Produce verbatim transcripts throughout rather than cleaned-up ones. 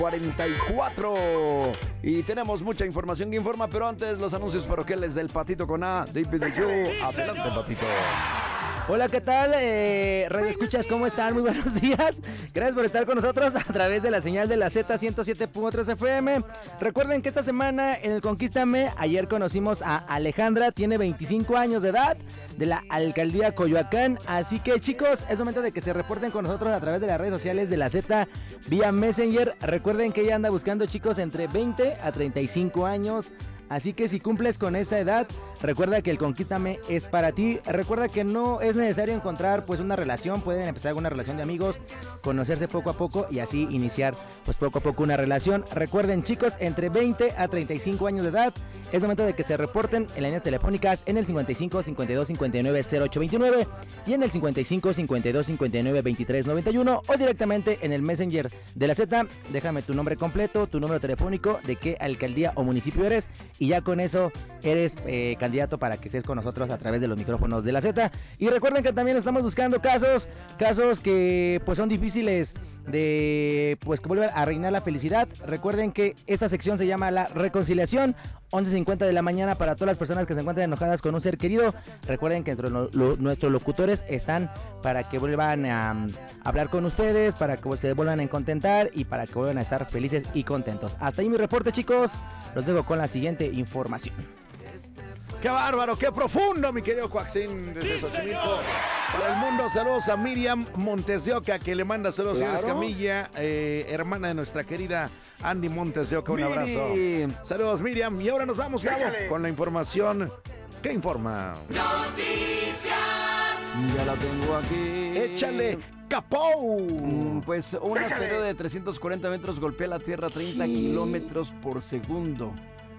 cuarenta y cuatro. Y tenemos mucha información que informa, pero antes los anuncios parroquiales del Patito con A, David de Joe. Adelante, Patito. Hola, ¿qué tal? Eh, Radio Escuchas, ¿cómo están? Muy buenos días. Gracias por estar con nosotros a través de la señal de la Z ciento siete punto tres F M. Recuerden que esta semana en el Conquístame, ayer conocimos a Alejandra, tiene veinticinco años de edad, de la Alcaldía Coyoacán. Así que, chicos, es momento de que se reporten con nosotros a través de las redes sociales de la Z vía Messenger. Recuerden que ella anda buscando chicos entre veinte a treinta y cinco años. Así que si cumples con esa edad, recuerda que el Conquístame es para ti. Recuerda que no es necesario encontrar pues una relación, pueden empezar una relación de amigos, conocerse poco a poco y así iniciar pues poco a poco una relación. Recuerden, chicos, entre veinte a treinta y cinco años de edad, es momento de que se reporten en las líneas telefónicas en el cincuenta y cinco, cincuenta y dos, cincuenta y nueve, cero ocho veintinueve y en el cincuenta y cinco, cincuenta y dos, cincuenta y nueve, veintitrés noventa y uno o directamente en el Messenger de la Z. Déjame tu nombre completo, tu número telefónico, de qué alcaldía o municipio eres y ya con eso eres eh, candidato para que estés con nosotros a través de los micrófonos de la Z. Y recuerden que también estamos buscando casos, casos que pues son difíciles de pues que vuelvan a reinar la felicidad. Recuerden que esta sección se llama La Reconciliación, once cincuenta de la mañana para todas las personas que se encuentran enojadas con un ser querido. Recuerden que nuestro, lo, nuestros locutores están para que vuelvan a um, hablar con ustedes, para que se vuelvan a contentar y para que vuelvan a estar felices y contentos. Hasta ahí mi reporte, chicos. Los dejo con la siguiente información. ¡Qué bárbaro! ¡Qué profundo, mi querido Coaxín! Desde Xochimilco. Para el mundo, saludos a Miriam Montes de Oca, que le manda saludos claro. a Escamilla, eh, hermana de nuestra querida Andy Montes de Oca. Un Miri. abrazo. Saludos, Miriam. Y ahora nos vamos, Gabo, con la información que informa. Noticias. Ya la tengo aquí. Échale. ¡Capou! Pues un asteroide de trescientos cuarenta metros golpea la Tierra a treinta kilómetros por segundo.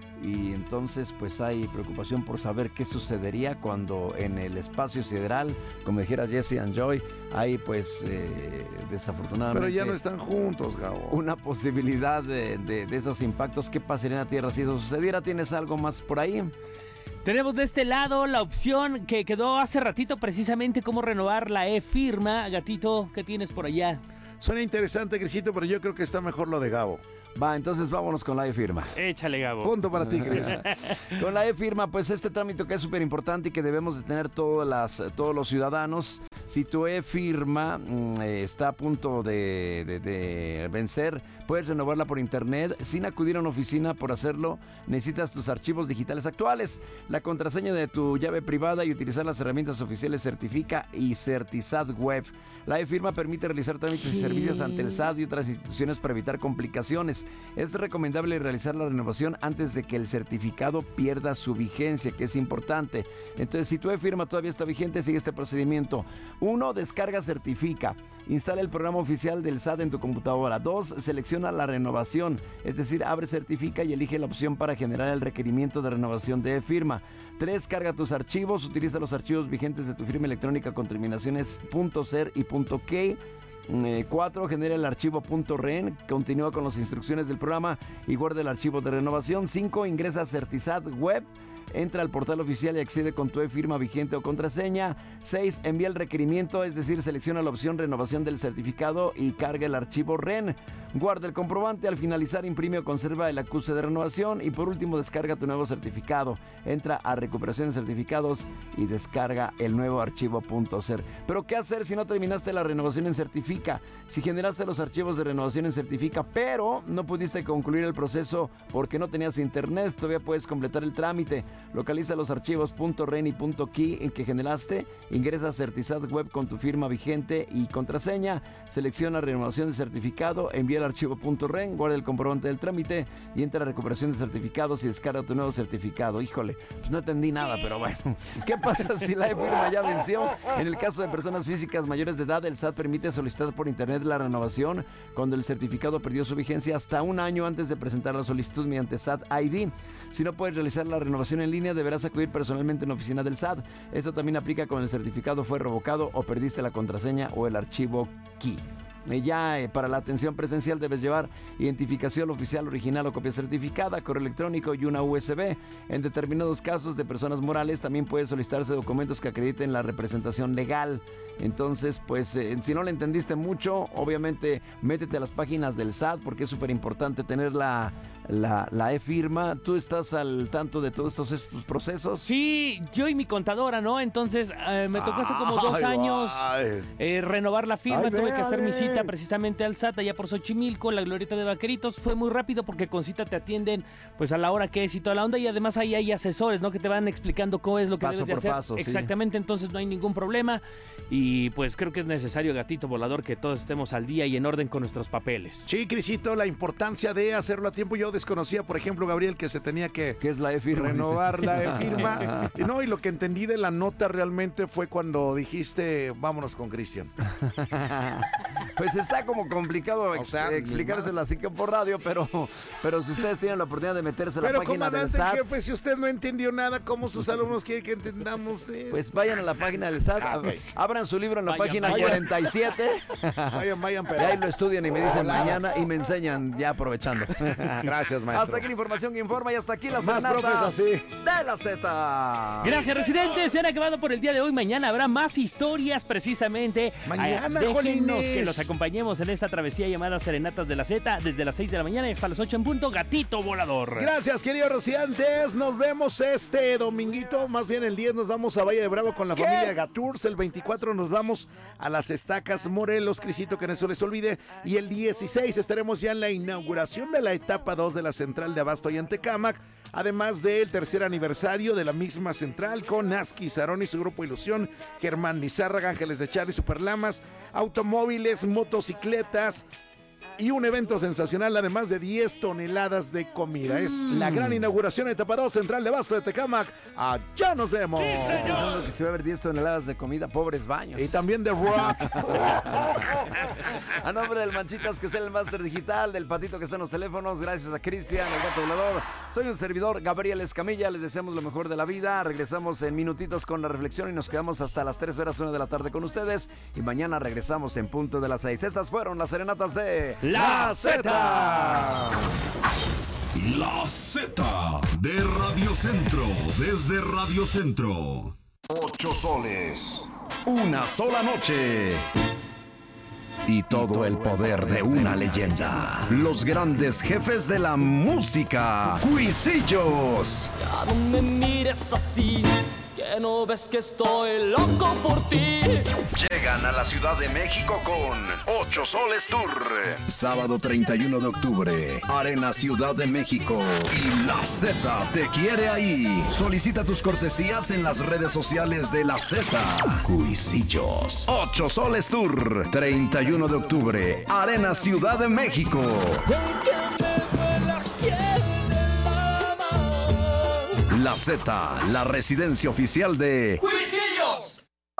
Y entonces pues hay preocupación por saber qué sucedería cuando en el espacio sideral, como dijera Jesse and Joy, hay pues eh, desafortunadamente... Pero ya no están juntos, Gabo. Una posibilidad de, de, de esos impactos. ¿Qué pasaría en la Tierra si eso sucediera? ¿Tienes algo más por ahí? Tenemos de este lado la opción que quedó hace ratito, precisamente cómo renovar la e-firma. Gatito, ¿qué tienes por allá? Suena interesante, Crisito, pero yo creo que está mejor lo de Gabo. Va, entonces vámonos con la e-firma. Échale, Gabo. Punto para ti, Cris. Con la e-firma, pues este trámite que es súper importante y que debemos de tener todas las, todos los ciudadanos. Si tu e-firma mm, está a punto de, de, de vencer, puedes renovarla por internet sin acudir a una oficina. Por hacerlo, necesitas tus archivos digitales actuales, la contraseña de tu llave privada y utilizar las herramientas oficiales Certifica y Certisat Web. La e-firma permite realizar trámites y servicios ante el S A T y otras instituciones para evitar complicaciones. Es recomendable realizar la renovación antes de que el certificado pierda su vigencia, que es importante. Entonces, si tu e-firma todavía está vigente, sigue este procedimiento. Uno, descarga Certifica. Instala el programa oficial del S A T en tu computadora. Dos, selecciona la renovación. Es decir, abre Certifica y elige la opción para generar el requerimiento de renovación de e-firma. Tres, carga tus archivos. Utiliza los archivos vigentes de tu firma electrónica con terminaciones .cer y .key. cuatro. Genera el archivo .ren, continúa con las instrucciones del programa y guarda el archivo de renovación. cinco. Ingresa a Certisat Web, entra al portal oficial y accede con tu e-firma vigente o contraseña. seis. Envía el requerimiento, es decir, selecciona la opción renovación del certificado y carga el archivo ren. Guarda el comprobante, al finalizar imprime o conserva el acuse de renovación y por último descarga tu nuevo certificado. Entra a recuperación de certificados y descarga el nuevo archivo .cer. Pero ¿qué hacer si no terminaste la renovación en Certifica? Si generaste los archivos de renovación en Certifica pero no pudiste concluir el proceso porque no tenías internet, todavía puedes completar el trámite. Localiza los archivos .ren y .key en que generaste, ingresa a Certisat Web con tu firma vigente y contraseña, selecciona renovación de certificado, envía el archivo .ren, guarda el comprobante del trámite y entra a recuperación de certificados y descarga tu nuevo certificado. Híjole, pues no entendí nada, pero bueno. ¿Qué pasa si la e-firma ya venció? En el caso de personas físicas mayores de edad, el S A T permite solicitar por internet la renovación cuando el certificado perdió su vigencia hasta un año antes de presentar la solicitud mediante S A T I D. Si no puedes realizar la renovación en línea, deberás acudir personalmente en la oficina del S A T. Esto también aplica cuando el certificado fue revocado o perdiste la contraseña o el archivo key. Eh, ya eh, para la atención presencial debes llevar identificación oficial original o copia certificada, correo electrónico y una U S B. En determinados casos de personas morales también puede solicitarse documentos que acrediten la representación legal. Entonces, pues, eh, si no le entendiste mucho, obviamente métete a las páginas del S A T porque es súper importante tener la, la, la e-firma. ¿Tú estás al tanto de todos estos, estos procesos? Sí, yo y mi contadora, ¿no? Entonces, eh, me tocó hace como dos Ay, años ay. eh, renovar la firma. Ay, Tuve que hacer mi véale. cita precisamente al S A T allá por Xochimilco, la glorieta de Vaqueritos. Fue muy rápido porque con cita te atienden pues a la hora que es y toda la onda. Y además ahí hay asesores, ¿no? Que te van explicando cómo es lo que Paso debes de por hacer. paso, sí. Exactamente, entonces no hay ningún problema. Y pues creo que es necesario, gatito volador, que todos estemos al día y en orden con nuestros papeles. Sí, Crisito, la importancia de hacerlo a tiempo. Yo desconocía, por ejemplo, Gabriel, que se tenía que ¿Qué es la e-firma? renovar la e-firma. Y no, y lo que entendí de la nota realmente fue cuando dijiste, vámonos con Cristian. Pues está como complicado ex- O sea, explicárselo así que por radio, pero, pero si ustedes tienen la oportunidad de meterse a la Pero página del comandante S A T, jefe, si usted no entendió nada, ¿cómo sus alumnos quieren que entendamos eso? pues vayan a la página del S A T, Ah, ab- ok. abran su libro en la Vayan, página vayan. cuarenta y siete, Vayan, vayan, pero... y ahí lo estudian y me dicen Hola. mañana y me enseñan ya aprovechando. Gracias, maestro. Hasta aquí la información que informa y hasta aquí las Más serenatas profes así. de la Z. Gracias, residentes. Se han acabado por el día de hoy. Mañana habrá más historias, precisamente. Mañana, Déjenos jolines. que los acompañemos en esta travesía llamada Serenatas de la Z desde las seis de la mañana y hasta las ocho en punto. Gatito volador. Gracias, queridos residentes. Nos vemos este dominguito. Más bien el diez nos vamos a Valle de Bravo con la familia Gaturs. El veinticuatro nos vamos a las Estacas Morelos, Crisito, que no se les olvide. Y el dieciséis estaremos ya en la inauguración de la etapa dos de la central de Abasto y Antecámac. Además del tercer aniversario de la misma central con Naski Sarón y su grupo Ilusión, Germán Lizárraga, Ángeles de Charlie, Superlamas, automóviles, motocicletas y un evento sensacional, además de diez toneladas de comida. Es la gran inauguración etapa dos, central de Abasto de Tecámac. Allá nos vemos. Pensando que se va a ver diez toneladas de comida, pobres baños. Y también de rock. A nombre del Manchitas que está en el Máster Digital, del Patito que está en los teléfonos, gracias a Cristian, el Gato Volador. Soy un servidor, Gabriel Escamilla, les deseamos lo mejor de la vida. Regresamos en minutitos con la reflexión y nos quedamos hasta las tres horas, una de la tarde con ustedes. Y mañana regresamos en punto de las seis. Estas fueron las serenatas de La Z. La Z de Radio Centro, desde Radio Centro. Ocho soles, una sola noche. Y todo el poder de una leyenda. Los grandes jefes de la música. Cuisillos. Ya no me mires así, que no ves que estoy loco por ti. Llegan a la Ciudad de México con Ocho Soles Tour. Sábado treinta y uno de octubre, Arena Ciudad de México. Y la Z te quiere ahí. Solicita tus cortesías en las redes sociales de la Z. Cuisillos. Ocho Soles Tour. treinta y uno de octubre, Arena Ciudad de México. La Z, la residencia oficial de... ¡Cuisillos!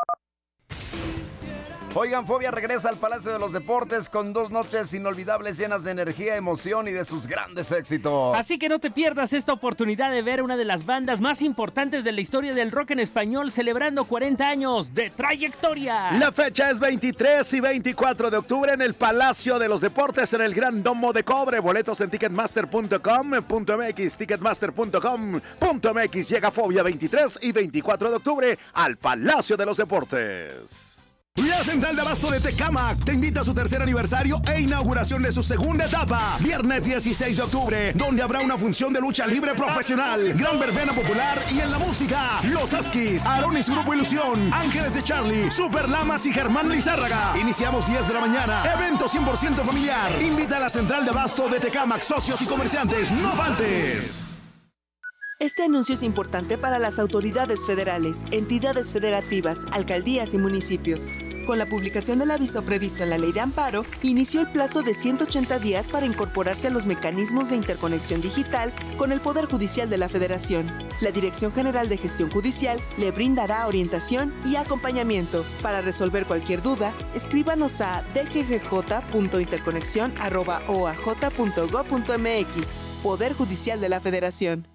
Oigan, Fobia regresa al Palacio de los Deportes con dos noches inolvidables llenas de energía, emoción y de sus grandes éxitos. Así que no te pierdas esta oportunidad de ver una de las bandas más importantes de la historia del rock en español celebrando cuarenta años de trayectoria. La fecha es veintitrés y veinticuatro de octubre en el Palacio de los Deportes, en el Gran Domo de Cobre. Boletos en ticketmaster punto com punto m x, ticketmaster punto com punto m x. Llega Fobia veintitrés y veinticuatro de octubre al Palacio de los Deportes. La Central de Abasto de Tecámac te invita a su tercer aniversario e inauguración de su segunda etapa. Viernes dieciséis de octubre, donde habrá una función de lucha libre profesional, gran verbena popular y en la música, Los Askis, Aarón y su grupo Ilusión, Ángeles de Charlie, Superlamas y Germán Lizárraga. Iniciamos diez de la mañana. Evento cien por ciento familiar. Invita a la Central de Abasto de Tecámac, socios y comerciantes. ¡No faltes! Este anuncio es importante para las autoridades federales, entidades federativas, alcaldías y municipios. Con la publicación del aviso previsto en la Ley de Amparo, inició el plazo de ciento ochenta días para incorporarse a los mecanismos de interconexión digital con el Poder Judicial de la Federación. La Dirección General de Gestión Judicial le brindará orientación y acompañamiento. Para resolver cualquier duda, escríbanos a d g g j punto interconexión arroba o a j punto gob punto m x. Poder Judicial de la Federación.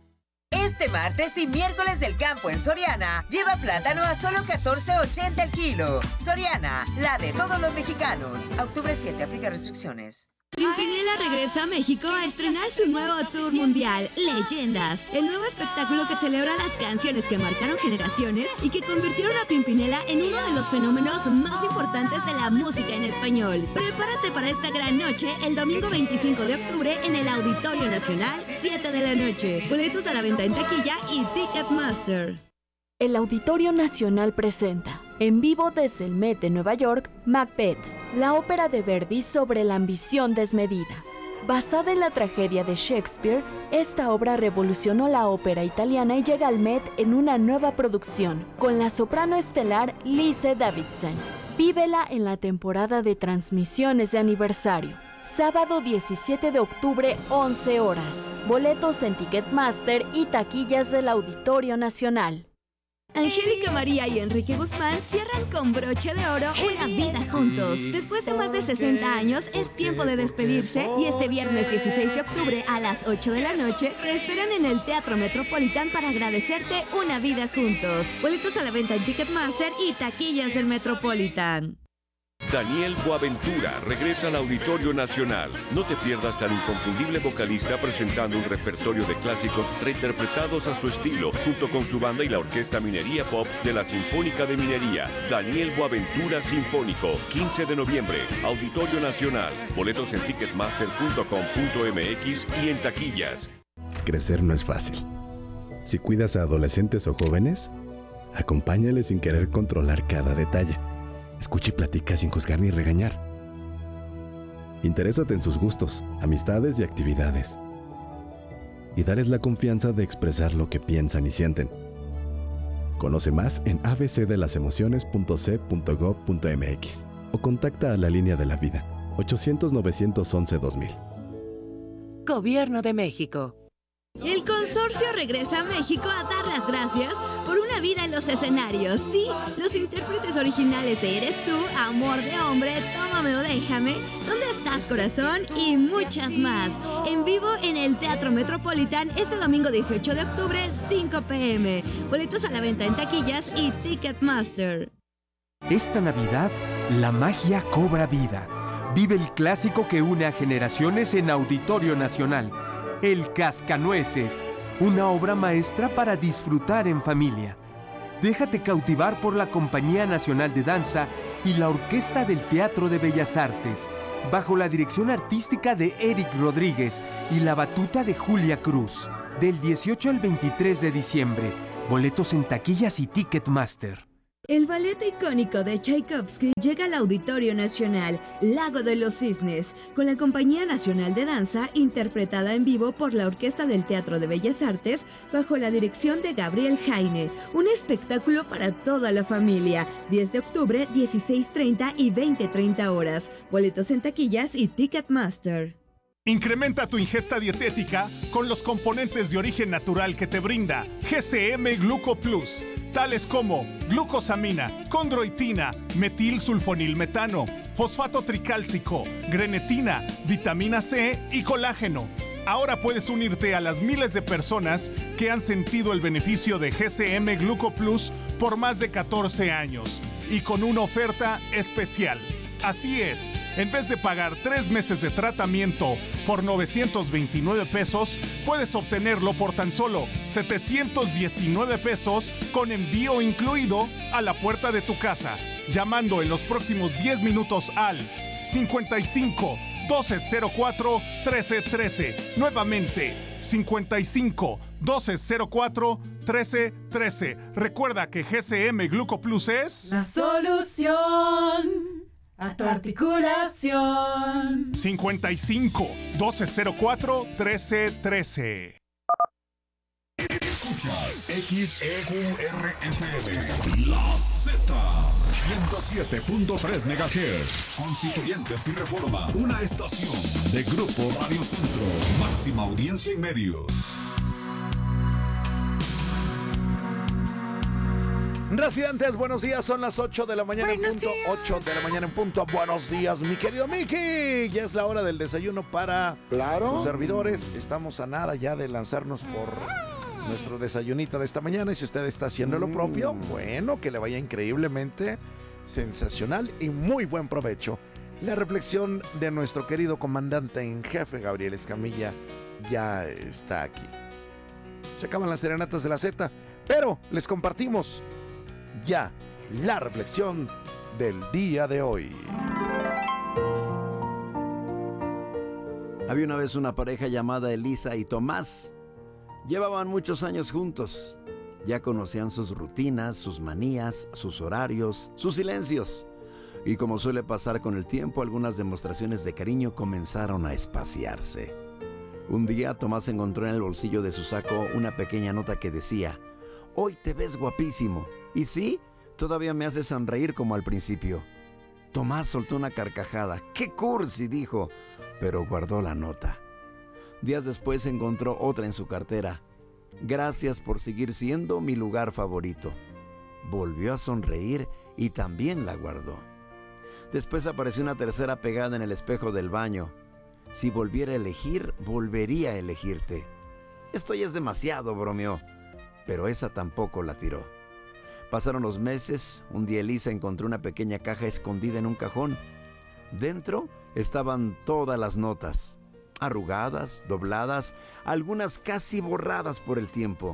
Este martes y miércoles del campo en Soriana, lleva plátano a solo catorce ochenta el kilo. Soriana, la de todos los mexicanos. A octubre siete, aplica restricciones. Pimpinela regresa a México a estrenar su nuevo tour mundial, Leyendas, el nuevo espectáculo que celebra las canciones que marcaron generaciones y que convirtieron a Pimpinela en uno de los fenómenos más importantes de la música en español. Prepárate para esta gran noche el domingo veinticinco de octubre en el Auditorio Nacional, siete de la noche. Boletos a la venta en taquilla y Ticketmaster. El Auditorio Nacional presenta, en vivo desde el Met de Nueva York, Macbeth, la ópera de Verdi sobre la ambición desmedida. Basada en la tragedia de Shakespeare, esta obra revolucionó la ópera italiana y llega al Met en una nueva producción, con la soprano estelar Lise Davidson. Vívela en la temporada de transmisiones de aniversario. Sábado diecisiete de octubre, once horas. Boletos en Ticketmaster y taquillas del Auditorio Nacional. Angélica María y Enrique Guzmán cierran con broche de oro una vida juntos. Después de más de sesenta años, es tiempo de despedirse y este viernes dieciséis de octubre a las ocho de la noche te esperan en el Teatro Metropolitan para agradecerte una vida juntos. Boletos a la venta en Ticketmaster y taquillas del Metropolitan. Daniel Boaventura regresa al Auditorio Nacional. No te pierdas al inconfundible vocalista presentando un repertorio de clásicos reinterpretados a su estilo, junto con su banda y la Orquesta Minería Pops de la Sinfónica de Minería. Daniel Boaventura Sinfónico, quince de noviembre, Auditorio Nacional. Boletos en ticketmaster punto com punto m x y en taquillas. Crecer no es fácil. Si cuidas a adolescentes o jóvenes, acompáñales sin querer controlar cada detalle. Escucha y platica sin juzgar ni regañar. Interésate en sus gustos, amistades y actividades. Y dales la confianza de expresar lo que piensan y sienten. Conoce más en a b c de las emociones punto c punto gov punto m x o contacta a la Línea de la Vida, ochocientos, novecientos once, dos mil. Gobierno de México. El consorcio regresa a México a dar las gracias por una vida en los escenarios. Sí, los intérpretes originales de Eres Tú, Amor de Hombre, Tómame o Déjame, ¿Dónde estás, corazón? Y muchas más. En vivo en el Teatro Metropolitan este domingo dieciocho de octubre, cinco p m Boletos a la venta en taquillas y Ticketmaster. Esta Navidad, la magia cobra vida. Vive el clásico que une a generaciones en Auditorio Nacional. El Cascanueces, una obra maestra para disfrutar en familia. Déjate cautivar por la Compañía Nacional de Danza y la Orquesta del Teatro de Bellas Artes, bajo la dirección artística de Eric Rodríguez y la batuta de Julia Cruz. Del dieciocho al veintitrés de diciembre, boletos en taquillas y Ticketmaster. El ballet icónico de Tchaikovsky llega al Auditorio Nacional, Lago de los Cisnes, con la Compañía Nacional de Danza, interpretada en vivo por la Orquesta del Teatro de Bellas Artes, bajo la dirección de Gabriel Jaine. Un espectáculo para toda la familia. diez de octubre, dieciséis treinta y veinte treinta horas. Boletos en taquillas y Ticketmaster. Incrementa tu ingesta dietética con los componentes de origen natural que te brinda G C M Gluco Plus, tales como glucosamina, condroitina, metilsulfonilmetano, fosfato tricálcico, grenetina, vitamina C y colágeno. Ahora puedes unirte a las miles de personas que han sentido el beneficio de G C M Gluco Plus por más de catorce años y con una oferta especial. Así es, en vez de pagar tres meses de tratamiento por novecientos veintinueve pesos, puedes obtenerlo por tan solo setecientos diecinueve pesos con envío incluido a la puerta de tu casa, llamando en los próximos diez minutos al cincuenta y cinco, doce cero cuatro, trece trece. Nuevamente, cincuenta y cinco, doce cero cuatro, trece trece. Recuerda que G C M Gluco Plus es la solución a tu articulación. cincuenta y cinco, doce cero cuatro, trece trece. Escuchas X E Q R F M, La Z, ciento siete punto tres megahertz. Constituyentes y Reforma, una estación de Grupo Radio Centro, máxima audiencia en medios. Residentes, buenos días, son las ocho de la mañana en Buenos punto, días. ocho de la mañana en punto. Buenos días, mi querido Miki. Ya es la hora del desayuno para Claro. los servidores. Estamos a nada ya de lanzarnos por nuestro desayunito de esta mañana. Y si usted está haciendo lo propio, bueno, que le vaya increíblemente sensacional y muy buen provecho. La reflexión de nuestro querido comandante en jefe, Gabriel Escamilla, ya está aquí. Se acaban las serenatas de la Z, pero les compartimos ya la reflexión del día de hoy. Había una vez una pareja llamada Elisa y Tomás. Llevaban muchos años juntos. Ya conocían sus rutinas, sus manías, sus horarios, sus silencios. Y como suele pasar con el tiempo, algunas demostraciones de cariño comenzaron a espaciarse. Un día Tomás encontró en el bolsillo de su saco una pequeña nota que decía: «Hoy te ves guapísimo. Y sí, todavía me haces sonreír como al principio». Tomás soltó una carcajada. «¡Qué cursi!», dijo, pero guardó la nota. Días después encontró otra en su cartera. «Gracias por seguir siendo mi lugar favorito». Volvió a sonreír y también la guardó. Después apareció una tercera pegada en el espejo del baño. «Si volviera a elegir, volvería a elegirte». «Esto ya es demasiado», bromeó, pero esa tampoco la tiró. Pasaron los meses. Un día Elisa encontró una pequeña caja escondida en un cajón. Dentro estaban todas las notas, arrugadas, dobladas, algunas casi borradas por el tiempo.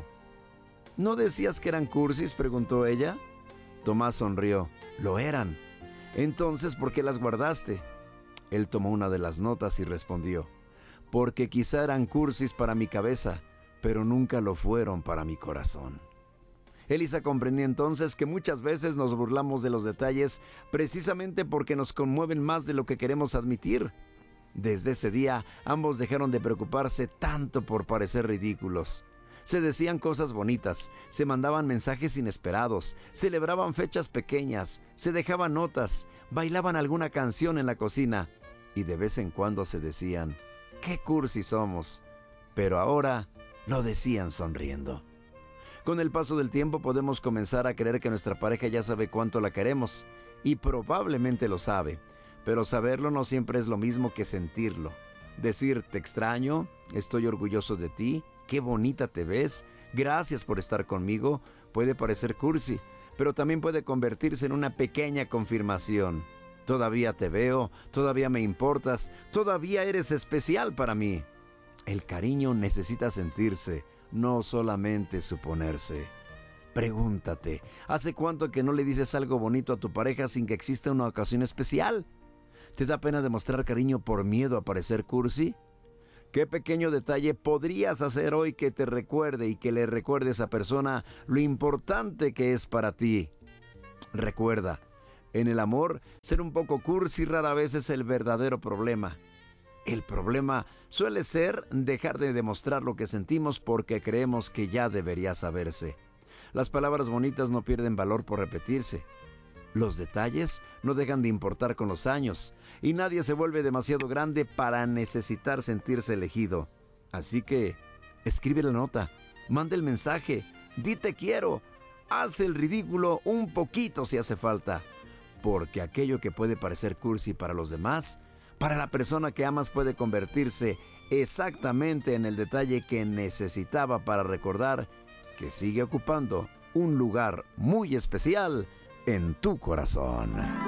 «¿No decías que eran cursis?», preguntó ella. Tomás sonrió. «Lo eran». «Entonces, ¿por qué las guardaste?». Él tomó una de las notas y respondió: «Porque quizá eran cursis para mi cabeza, pero nunca lo fueron para mi corazón». Elisa comprendió entonces que muchas veces nos burlamos de los detalles precisamente porque nos conmueven más de lo que queremos admitir. Desde ese día, ambos dejaron de preocuparse tanto por parecer ridículos. Se decían cosas bonitas, se mandaban mensajes inesperados, celebraban fechas pequeñas, se dejaban notas, bailaban alguna canción en la cocina y de vez en cuando se decían: «¡Qué cursi somos!». Pero ahora lo decían sonriendo. Con el paso del tiempo podemos comenzar a creer que nuestra pareja ya sabe cuánto la queremos, y probablemente lo sabe, pero saberlo no siempre es lo mismo que sentirlo. Decir «te extraño», «estoy orgulloso de ti», «qué bonita te ves», «gracias por estar conmigo» puede parecer cursi, pero también puede convertirse en una pequeña confirmación. Todavía te veo, todavía me importas, todavía eres especial para mí. El cariño necesita sentirse, no solamente suponerse. Pregúntate, ¿hace cuánto que no le dices algo bonito a tu pareja sin que exista una ocasión especial? ¿Te da pena demostrar cariño por miedo a parecer cursi? ¿Qué pequeño detalle podrías hacer hoy que te recuerde y que le recuerde a esa persona lo importante que es para ti? Recuerda, en el amor, ser un poco cursi rara vez es el verdadero problema. El problema suele ser dejar de demostrar lo que sentimos porque creemos que ya debería saberse. Las palabras bonitas no pierden valor por repetirse. Los detalles no dejan de importar con los años y nadie se vuelve demasiado grande para necesitar sentirse elegido. Así que escribe la nota, manda el mensaje, di te quiero, haz el ridículo un poquito si hace falta. Porque aquello que puede parecer cursi para los demás, para la persona que amas puede convertirse exactamente en el detalle que necesitaba para recordar que sigue ocupando un lugar muy especial en tu corazón.